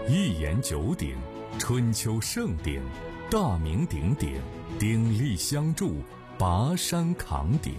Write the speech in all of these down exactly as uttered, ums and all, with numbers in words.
一言九鼎，春秋盛鼎，大名鼎鼎，鼎力相助，拔山扛鼎。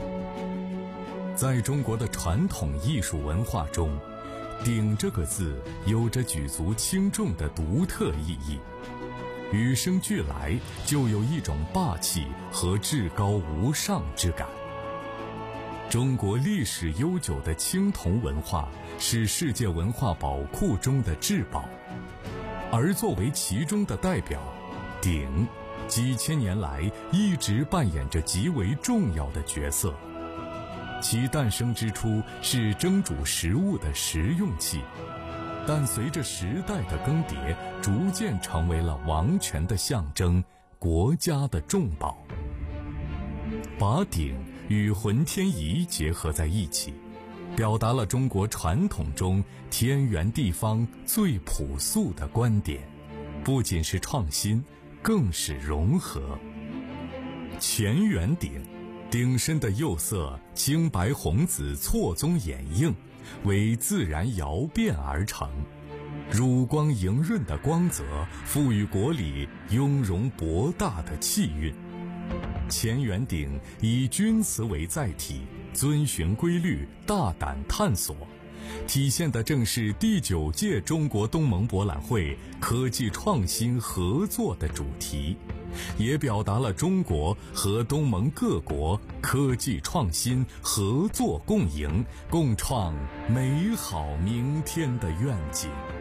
在中国的传统艺术文化中，鼎这个字有着举足轻重的独特意义，与生俱来就有一种霸气和至高无上之感。中国历史悠久的青铜文化是世界文化宝库中的至宝，而作为其中的代表，鼎几千年来一直扮演着极为重要的角色。其诞生之初是蒸煮食物的食用器，但随着时代的更迭，逐渐成为了王权的象征，国家的重宝。把鼎与浑天仪结合在一起，表达了中国传统中天圆地方最朴素的观点，不仅是创新，更是融合。乾元鼎，鼎身的釉色青白红紫错综掩映，为自然窑变而成，乳光莹润的光泽赋予国礼雍容博大的气韵。乾元鼎以钧瓷为载体，遵循规律，大胆探索，体现的正是第九届中国东盟博览会科技创新合作的主题，也表达了中国和东盟各国科技创新合作共赢，共创美好明天的愿景。